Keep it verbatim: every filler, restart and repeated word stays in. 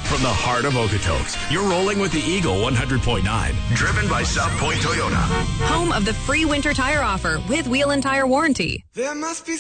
From the heart of Okotoks, you're rolling with the Eagle one hundred point nine. Driven by South Point Toyota. Home of the free winter tire offer with wheel and tire warranty. There must be